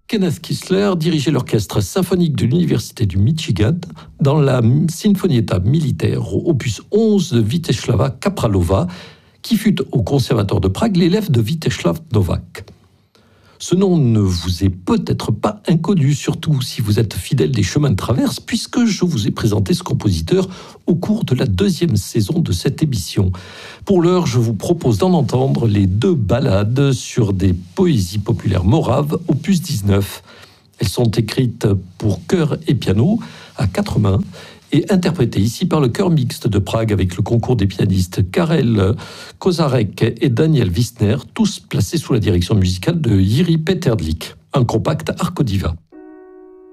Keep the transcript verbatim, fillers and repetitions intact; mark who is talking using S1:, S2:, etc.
S1: Kenneth Kissler dirigeait l'orchestre symphonique de l'Université du Michigan dans la Sinfonietta Militaire, opus onze de Vítězslava Kapralova, qui fut au Conservatoire de Prague l'élève de Vítězslav Novák. Ce nom ne vous est peut-être pas inconnu, surtout si vous êtes fidèle des chemins de traverse, puisque je vous ai présenté ce compositeur au cours de la deuxième saison de cette émission. Pour l'heure, je vous propose d'en entendre les deux ballades sur des poésies populaires moraves, opus dix-neuf. Elles sont écrites pour chœur et piano à quatre mains et interprétées ici par le chœur mixte de Prague avec le concours des pianistes Karel Kozarek et Daniel Wisner, tous placés sous la direction musicale de Jiří Petrlík, un compact Arco Diva.